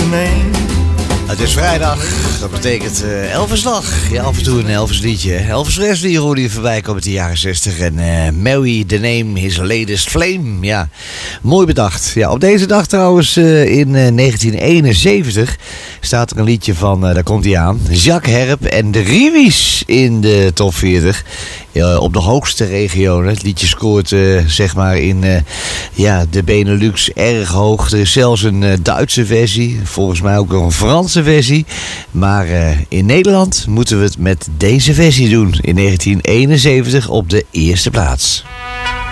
name. Het is vrijdag, dat betekent Elvisdag. Ja, af en toe een Elvis liedje. Elvis Presley hoorde je voorbij komen uit de jaren 60. En Mary, the name, his latest flame. Ja, mooi bedacht. Ja, op deze dag trouwens, in 1971, staat er een liedje van, daar komt hij aan, Jacques Herp en de Riwies in de top 40. Op de hoogste regionen. Het liedje scoort zeg maar in de Benelux erg hoog. Er is zelfs een Duitse versie. Volgens mij ook nog een Franse versie. Maar in Nederland moeten we het met deze versie doen. In 1971 op de eerste plaats.